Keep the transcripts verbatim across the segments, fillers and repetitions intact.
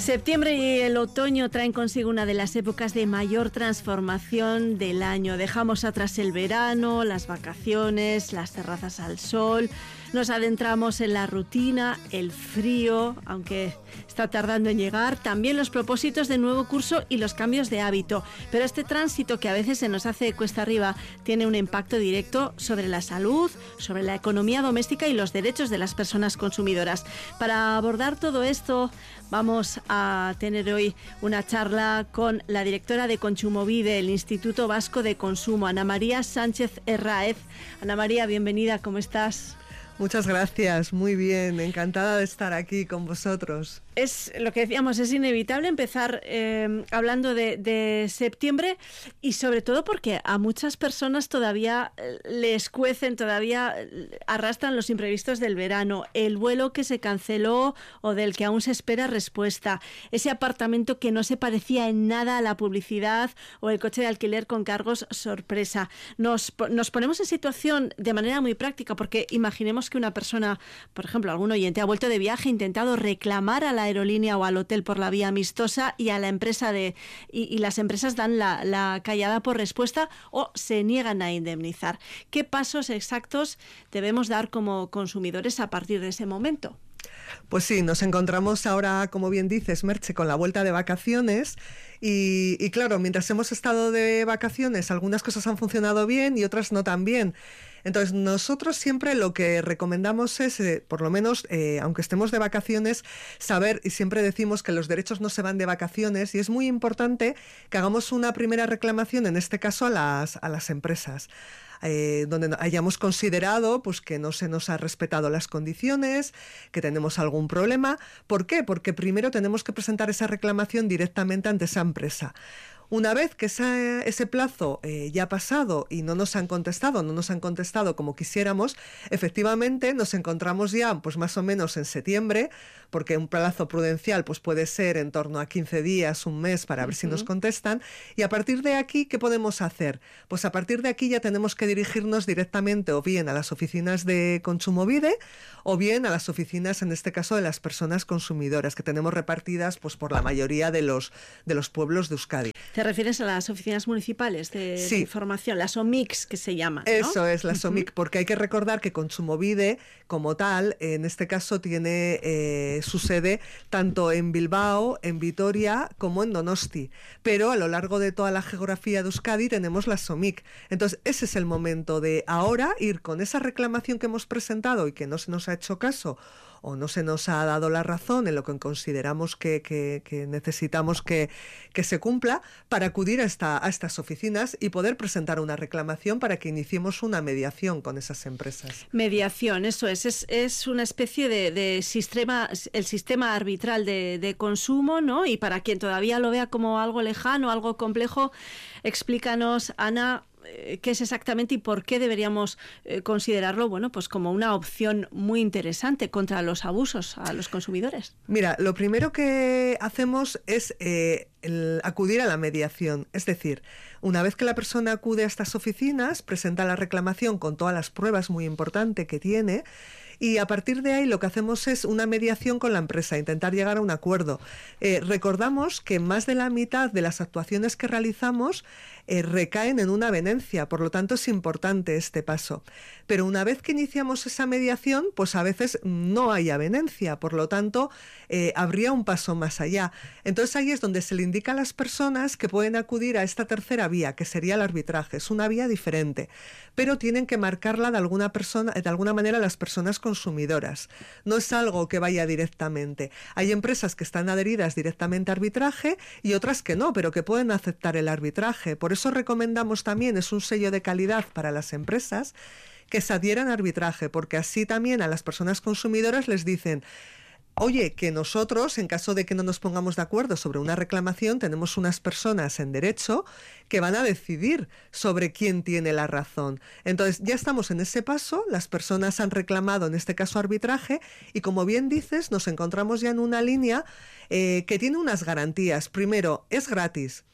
Septiembre y el otoño traen consigo una de las épocas de mayor transformación del año. Dejamos atrás el verano, las vacaciones, las terrazas al sol. Nos adentramos en la rutina, el frío, aunque está tardando en llegar, también los propósitos de nuevo curso y los cambios de hábito. Pero este tránsito que a veces se nos hace cuesta arriba tiene un impacto directo sobre la salud, sobre la economía doméstica y los derechos de las personas consumidoras. Para abordar todo esto, vamos a tener hoy una charla con la directora de Kontsumobide del Instituto Vasco de Consumo, Ana María Sánchez Herráez. Ana María, bienvenida, ¿cómo estás? Muchas gracias, muy bien, encantada de estar aquí con vosotros. Es lo que decíamos, es inevitable empezar eh, hablando de, de septiembre y sobre todo porque a muchas personas todavía les cuecen, todavía arrastran los imprevistos del verano, el vuelo que se canceló o del que aún se espera respuesta, ese apartamento que no se parecía en nada a la publicidad o el coche de alquiler con cargos sorpresa. Nos, nos ponemos en situación de manera muy práctica porque imaginemos que una persona, por ejemplo, algún oyente ha vuelto de viaje, ha intentado reclamar a la aerolínea o al hotel por la vía amistosa y a la empresa de y, y las empresas dan la, la callada por respuesta o se niegan a indemnizar. ¿Qué pasos exactos debemos dar como consumidores a partir de ese momento? Pues sí, nos encontramos ahora, como bien dices, Merche, con la vuelta de vacaciones y, y claro, mientras hemos estado de vacaciones, algunas cosas han funcionado bien y otras no tan bien. Entonces, nosotros siempre lo que recomendamos es, eh, por lo menos, eh, aunque estemos de vacaciones, saber, y siempre decimos que los derechos no se van de vacaciones, y es muy importante que hagamos una primera reclamación, en este caso a las, a las empresas. Eh, donde hayamos considerado pues que no se nos ha respetado las condiciones, que tenemos algún problema. ¿Por qué? Porque primero tenemos que presentar esa reclamación directamente ante esa empresa. Una vez que esa, ese plazo eh, ya ha pasado y no nos han contestado, no nos han contestado como quisiéramos, efectivamente nos encontramos ya pues más o menos en septiembre, porque un plazo prudencial pues puede ser en torno a quince días, un mes para ver uh-huh. si nos contestan, y a partir de aquí, ¿qué podemos hacer? Pues a partir de aquí ya tenemos que dirigirnos directamente o bien a las oficinas de Kontsumobide o bien a las oficinas, en este caso, de las personas consumidoras, que tenemos repartidas pues por la mayoría de los, de los pueblos de Euskadi. ¿Te refieres a las oficinas municipales de, sí. de información, las O M I Cs que se llaman, ¿no? Eso es, las O M I C, porque hay que recordar que Kontsumobide, como tal, en este caso tiene eh, su sede tanto en Bilbao, en Vitoria, como en Donosti. Pero a lo largo de toda la geografía de Euskadi tenemos las O M I C. Entonces, ese es el momento de ahora ir con esa reclamación que hemos presentado y que no se nos ha hecho caso o no se nos ha dado la razón en lo que consideramos que, que, que necesitamos que, que se cumpla, para acudir a, esta, a estas oficinas y poder presentar una reclamación para que iniciemos una mediación con esas empresas. Mediación, eso es, es, es una especie de, de sistema, el sistema arbitral de, de consumo, ¿no? Y para quien todavía lo vea como algo lejano, algo complejo, explícanos, Ana, ¿qué es exactamente y por qué deberíamos eh, considerarlo, bueno, pues como una opción muy interesante contra los abusos a los consumidores? Mira, lo primero que hacemos es eh, el acudir a la mediación. Es decir, una vez que la persona acude a estas oficinas, presenta la reclamación con todas las pruebas, muy importante, que tiene, y a partir de ahí lo que hacemos es una mediación con la empresa, intentar llegar a un acuerdo. Eh, recordamos que más de la mitad de las actuaciones que realizamos eh, recaen en una avenencia, por lo tanto es importante este paso. Pero una vez que iniciamos esa mediación, pues a veces no hay avenencia, por lo tanto eh, habría un paso más allá. Entonces ahí es donde se le indica a las personas que pueden acudir a esta tercera vía, que sería el arbitraje. Es una vía diferente, pero tienen que marcarla de alguna persona, de alguna manera las personas consumidoras. No es algo que vaya directamente. Hay empresas que están adheridas directamente a arbitraje y otras que no, pero que pueden aceptar el arbitraje. Por eso recomendamos también, es un sello de calidad para las empresas, que se adhieran a arbitraje, porque así también a las personas consumidoras les dicen: oye, que nosotros, en caso de que no nos pongamos de acuerdo sobre una reclamación, tenemos unas personas en derecho que van a decidir sobre quién tiene la razón. Entonces, ya estamos en ese paso, las personas han reclamado, en este caso, arbitraje, y como bien dices, nos encontramos ya en una línea eh, que tiene unas garantías. Primero, es gratis.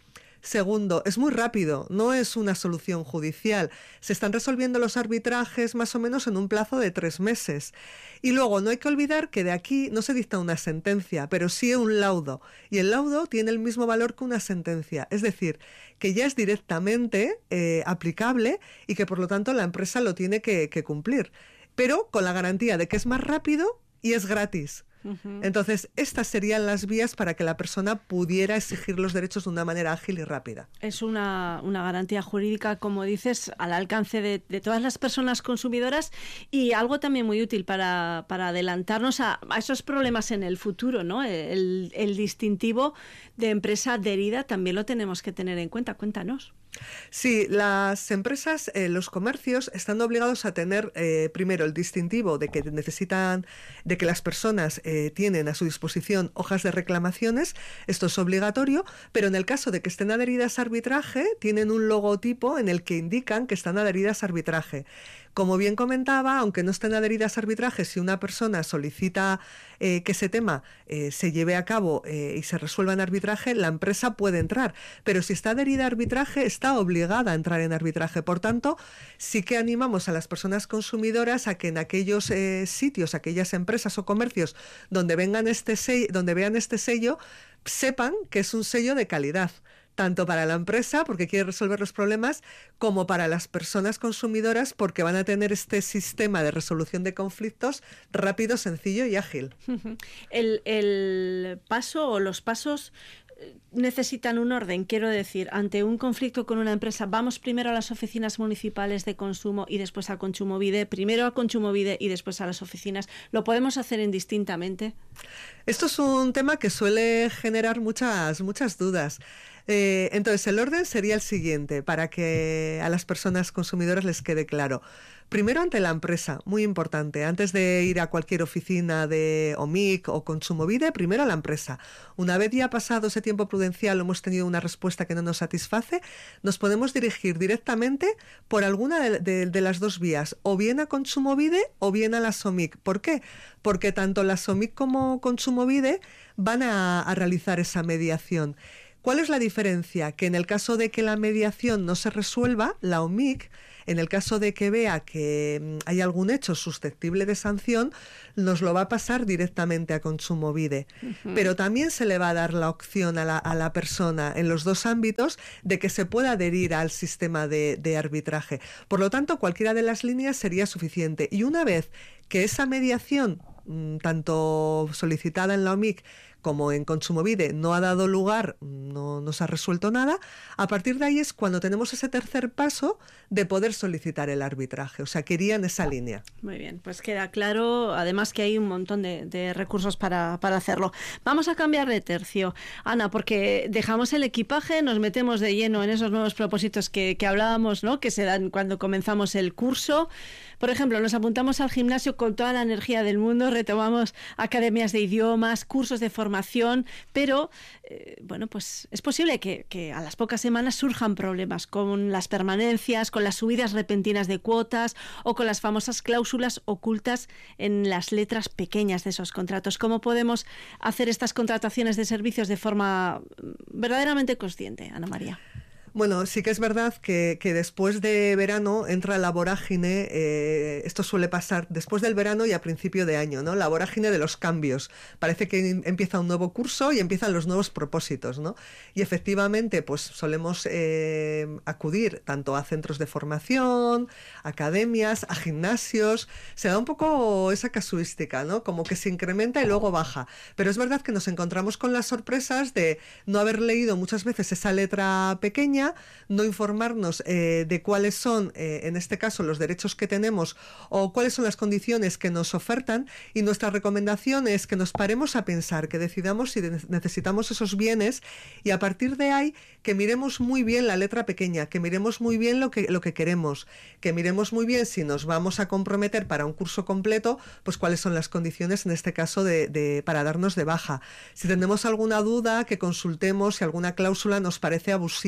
Segundo, es muy rápido, no es una solución judicial. Se están resolviendo los arbitrajes más o menos en un plazo de tres meses. Y luego, no hay que olvidar que de aquí no se dicta una sentencia, pero sí un laudo. Y el laudo tiene el mismo valor que una sentencia. Es decir, que ya es directamente eh, aplicable y que por lo tanto la empresa lo tiene que, que cumplir. Pero con la garantía de que es más rápido y es gratis. Entonces, estas serían las vías para que la persona pudiera exigir los derechos de una manera ágil y rápida. Es una, una garantía jurídica, como dices, al alcance de, de todas las personas consumidoras y algo también muy útil para, para adelantarnos a, a esos problemas en el futuro, ¿no? El, el distintivo de empresa adherida también lo tenemos que tener en cuenta. Cuéntanos. Sí, las empresas, eh, los comercios están obligados a tener eh, primero el distintivo de que necesitan, de que las personas eh, tienen a su disposición hojas de reclamaciones. Esto es obligatorio, pero en el caso de que estén adheridas a arbitraje, tienen un logotipo en el que indican que están adheridas a arbitraje. Como bien comentaba, aunque no estén adheridas a arbitraje, si una persona solicita eh, que ese tema eh, se lleve a cabo eh, y se resuelva en arbitraje, la empresa puede entrar. Pero si está adherida a arbitraje, está obligada a entrar en arbitraje. Por tanto, sí que animamos a las personas consumidoras a que en aquellos eh, sitios, aquellas empresas o comercios donde, vengan este sello, donde vean este sello, sepan que es un sello de calidad, tanto para la empresa, porque quiere resolver los problemas, como para las personas consumidoras, porque van a tener este sistema de resolución de conflictos rápido, sencillo y ágil. El, el paso o los pasos necesitan un orden, quiero decir, ante un conflicto con una empresa, vamos primero a las oficinas municipales de consumo y después a Kontsumobide, primero a Kontsumobide y después a las oficinas. ¿Lo podemos hacer indistintamente? Esto es un tema que suele generar muchas, muchas dudas. Eh, entonces, el orden sería el siguiente, para que a las personas consumidoras les quede claro. Primero ante la empresa, muy importante. Antes de ir a cualquier oficina de O M I C o Kontsumobide, primero a la empresa. Una vez ya pasado ese tiempo prudencial, hemos tenido una respuesta que no nos satisface, nos podemos dirigir directamente por alguna de, de, de las dos vías, o bien a Kontsumobide o bien a las O M I C. ¿Por qué? Porque tanto las O M I C como Kontsumobide van a, a realizar esa mediación. ¿Cuál es la diferencia? Que en el caso de que la mediación no se resuelva, la O M I C, en el caso de que vea que hay algún hecho susceptible de sanción, nos lo va a pasar directamente a Kontsumobide. Uh-huh. Pero también se le va a dar la opción a la, a la persona en los dos ámbitos de que se pueda adherir al sistema de, de arbitraje. Por lo tanto, cualquiera de las líneas sería suficiente. Y una vez que esa mediación, tanto solicitada en la O M I C como en Kontsumobide, no ha dado lugar, no, no se ha resuelto nada, a partir de ahí es cuando tenemos ese tercer paso de poder solicitar el arbitraje. O sea, que iría en esa línea. Muy bien, pues queda claro, además que hay un montón de, de recursos para, para hacerlo. Vamos a cambiar de tercio, Ana, porque dejamos el equipaje, nos metemos de lleno en esos nuevos propósitos que, que hablábamos, ¿no?, que se dan cuando comenzamos el curso. Por ejemplo, nos apuntamos al gimnasio con toda la energía del mundo, retomamos academias de idiomas, cursos de formación, pero eh, bueno, pues es posible que, que a las pocas semanas surjan problemas con las permanencias, con las subidas repentinas de cuotas o con las famosas cláusulas ocultas en las letras pequeñas de esos contratos. ¿Cómo podemos hacer estas contrataciones de servicios de forma verdaderamente consciente, Ana María? Bueno, sí que es verdad que, que después de verano entra la vorágine, eh, esto suele pasar después del verano y a principio de año, ¿no? La vorágine de los cambios. Parece que empieza un nuevo curso y empiezan los nuevos propósitos, ¿no? Y efectivamente, pues solemos eh, acudir tanto a centros de formación, academias, a gimnasios. Se da un poco esa casuística, ¿no? Como que se incrementa y luego baja. Pero es verdad que nos encontramos con las sorpresas de no haber leído muchas veces esa letra pequeña, no informarnos eh, de cuáles son, eh, en este caso, los derechos que tenemos o cuáles son las condiciones que nos ofertan, y nuestra recomendación es que nos paremos a pensar, que decidamos si necesitamos esos bienes y a partir de ahí que miremos muy bien la letra pequeña, que miremos muy bien lo que, lo que queremos, que miremos muy bien si nos vamos a comprometer para un curso completo, pues cuáles son las condiciones en este caso de, de, para darnos de baja. Si tenemos alguna duda, que consultemos si alguna cláusula nos parece abusiva en su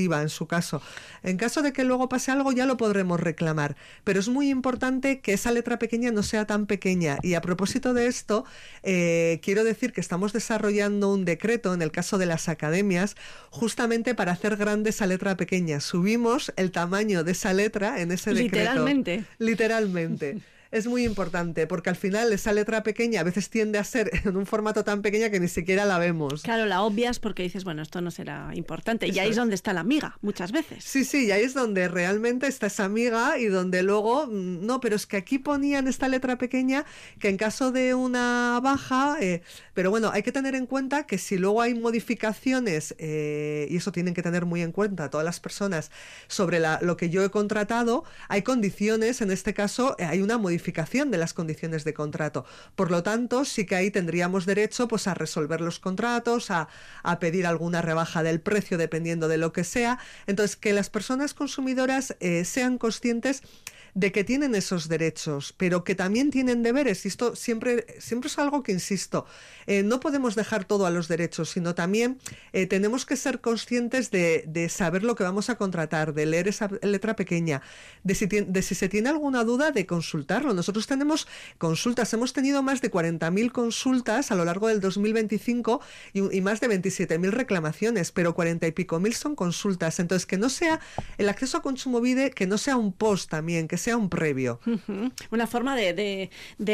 su caso. En caso de que luego pase algo, ya lo podremos reclamar. Pero es muy importante que esa letra pequeña no sea tan pequeña. Y a propósito de esto, eh, quiero decir que estamos desarrollando un decreto, en el caso de las academias, justamente para hacer grande esa letra pequeña. Subimos el tamaño de esa letra en ese decreto. Literalmente. Literalmente. Es muy importante porque al final esa letra pequeña a veces tiende a ser en un formato tan pequeña que ni siquiera la vemos. Claro, la obvias porque dices, bueno, esto no será importante. Eso y ahí es, es donde está la miga, muchas veces. Sí, sí, y ahí es donde realmente está esa miga y donde luego, no, pero es que aquí ponían esta letra pequeña que en caso de una baja, eh, pero bueno, hay que tener en cuenta que si luego hay modificaciones, eh, y eso tienen que tener muy en cuenta todas las personas sobre la, lo que yo he contratado, hay condiciones, en este caso eh, hay una modificación de las condiciones de contrato. Por lo tanto, sí que ahí tendríamos derecho pues, a resolver los contratos, a, a pedir alguna rebaja del precio dependiendo de lo que sea. Entonces, que las personas consumidoras eh, sean conscientes de que tienen esos derechos, pero que también tienen deberes. Y esto siempre, siempre es algo que insisto, eh, no podemos dejar todo a los derechos, sino también eh, tenemos que ser conscientes de, de saber lo que vamos a contratar, de leer esa letra pequeña, de si, de si se tiene alguna duda, de consultarlo. Nosotros tenemos consultas, hemos tenido más de cuarenta mil consultas a lo largo del dos mil veinticinco y, y más de veintisiete mil reclamaciones, pero cuarenta y pico mil son consultas. Entonces, que no sea el acceso a Kontsumobide, que no sea un post también, que sea un previo. Uh-huh. Una forma de, de,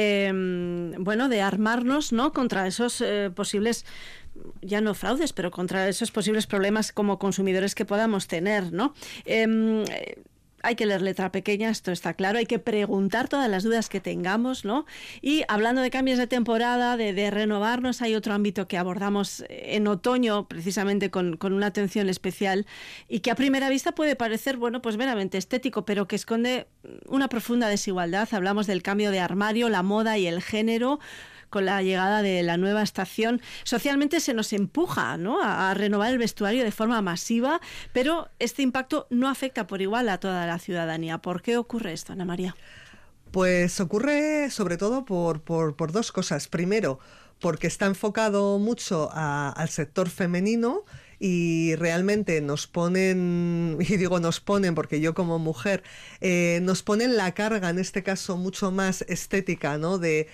de, bueno, de armarnos, ¿no?, contra esos eh, posibles, ya no fraudes, pero contra esos posibles problemas como consumidores que podamos tener, ¿no? Eh, Hay que leer letra pequeña, esto está claro, hay que preguntar todas las dudas que tengamos, ¿no? Y hablando de cambios de temporada, de, de renovarnos, hay otro ámbito que abordamos en otoño, precisamente con, con una atención especial, y que a primera vista puede parecer, bueno, pues meramente estético, pero que esconde una profunda desigualdad. Hablamos del cambio de armario, la moda y el género, con la llegada de la nueva estación. Socialmente se nos empuja, ¿no?, a, a renovar el vestuario de forma masiva, pero este impacto no afecta por igual a toda la ciudadanía. ¿Por qué ocurre esto, Ana María? Pues ocurre sobre todo por, por, por dos cosas. Primero, porque está enfocado mucho a, al sector femenino, y realmente nos ponen, y digo nos ponen porque yo como mujer, eh, nos ponen la carga, en este caso mucho más estética, ¿no?, de,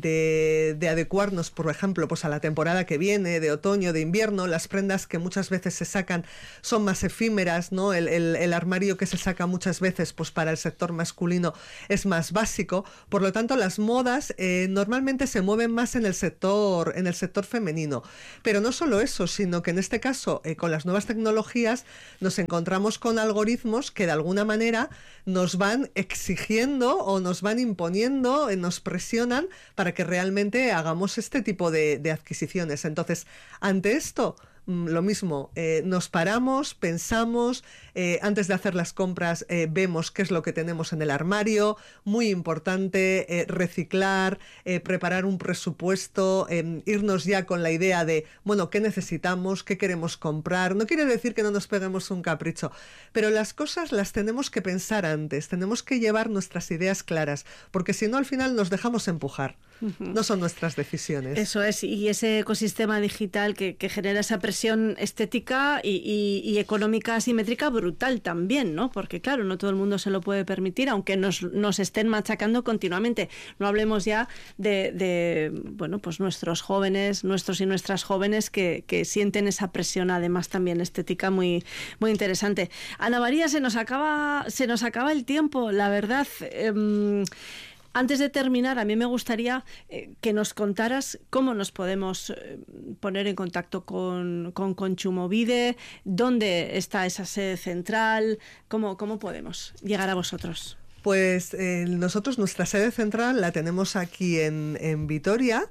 de, de adecuarnos, por ejemplo, pues a la temporada que viene, de otoño, de invierno. Las prendas que muchas veces se sacan son más efímeras, ¿no? El, el, el armario que se saca muchas veces, pues para el sector masculino es más básico. Por lo tanto, las modas eh, normalmente se mueven más en el sector, en el sector femenino. Pero no solo eso, sino que en este caso, eh, con las nuevas tecnologías, nos encontramos con algoritmos que de alguna manera nos van exigiendo o nos van imponiendo, eh, nos presionan para que realmente hagamos este tipo de, de adquisiciones. Entonces, ante esto, lo mismo, eh, nos paramos, pensamos, eh, antes de hacer las compras eh, vemos qué es lo que tenemos en el armario. Muy importante eh, reciclar, eh, preparar un presupuesto, eh, irnos ya con la idea de, bueno, qué necesitamos, qué queremos comprar. No quiere decir que no nos peguemos un capricho, pero las cosas las tenemos que pensar antes, tenemos que llevar nuestras ideas claras, porque si no al final nos dejamos empujar. Uh-huh. No son nuestras decisiones. Eso es, y ese ecosistema digital que, que genera esa presión estética y, y, y económica asimétrica brutal también, ¿no? Porque claro, no todo el mundo se lo puede permitir, aunque nos, nos estén machacando continuamente. No hablemos ya de, de bueno, pues nuestros jóvenes, nuestros y nuestras jóvenes que, que sienten esa presión, además también estética muy, muy interesante. Ana María, se nos acaba, se nos acaba el tiempo, la verdad. Eh, Antes de terminar, a mí me gustaría eh, que nos contaras cómo nos podemos eh, poner en contacto con, con Kontsumobide, dónde está esa sede central, cómo, cómo podemos llegar a vosotros. Pues eh, nosotros nuestra sede central la tenemos aquí en, en Vitoria,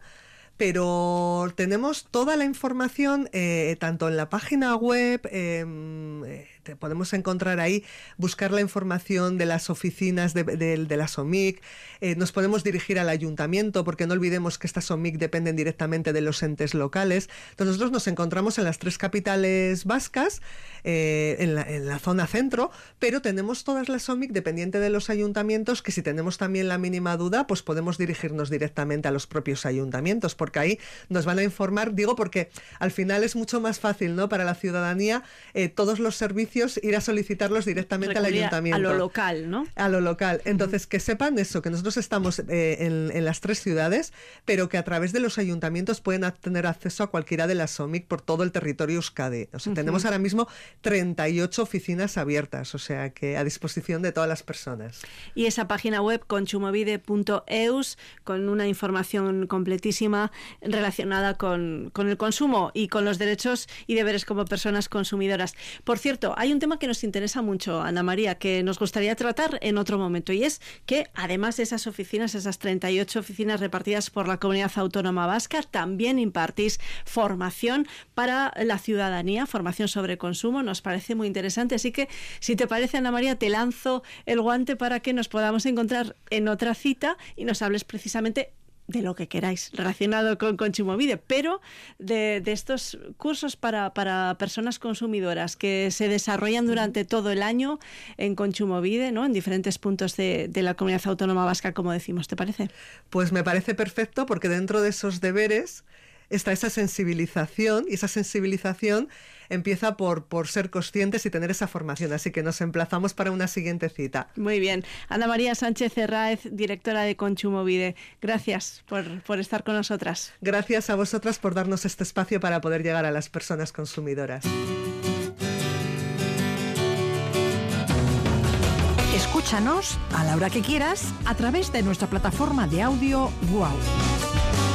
pero tenemos toda la información eh, tanto en la página web, eh, te podemos encontrar ahí, buscar la información de las oficinas de, de, de la SOMIC, eh, nos podemos dirigir al ayuntamiento, porque no olvidemos que estas SOMIC dependen directamente de los entes locales. Entonces nosotros nos encontramos en las tres capitales vascas, eh, en, la, en la zona centro, pero tenemos todas las SOMIC dependiente de los ayuntamientos, que si tenemos también la mínima duda, pues podemos dirigirnos directamente a los propios ayuntamientos, porque ahí nos van a informar, digo porque al final es mucho más fácil, ¿no?, para la ciudadanía, eh, todos los servicios servicios, ir a solicitarlos directamente Recurrir al ayuntamiento. A lo local, ¿no? A lo local. Entonces, que sepan eso, que nosotros estamos eh, en, en las tres ciudades, pero que a través de los ayuntamientos pueden tener acceso a cualquiera de las O M I C por todo el territorio Euskadi. O sea, uh-huh. tenemos ahora mismo treinta y ocho oficinas abiertas, o sea, que a disposición de todas las personas. Y esa página web, kontsumobide punto eus, con una información completísima relacionada con, con el consumo y con los derechos y deberes como personas consumidoras. Por cierto, hay un tema que nos interesa mucho, Ana María, que nos gustaría tratar en otro momento, y es que además de esas oficinas, esas treinta y ocho oficinas repartidas por la Comunidad Autónoma Vasca, también impartís formación para la ciudadanía, formación sobre consumo. Nos parece muy interesante, así que si te parece, Ana María, te lanzo el guante para que nos podamos encontrar en otra cita y nos hables precisamente de lo que queráis relacionado con Kontsumobide, pero de, de estos cursos para, para personas consumidoras que se desarrollan durante todo el año en Kontsumobide, ¿no? En diferentes puntos de, de la Comunidad Autónoma Vasca, como decimos. ¿Te parece? Pues me parece perfecto, porque dentro de esos deberes está esa sensibilización, y esa sensibilización empieza por, por ser conscientes y tener esa formación. Así que nos emplazamos para una siguiente cita. Muy bien. Ana María Sánchez Herráez, directora de Kontsumobide, gracias por, por estar con nosotras. Gracias a vosotras por darnos este espacio para poder llegar a las personas consumidoras. Escúchanos a la hora que quieras a través de nuestra plataforma de audio Wow.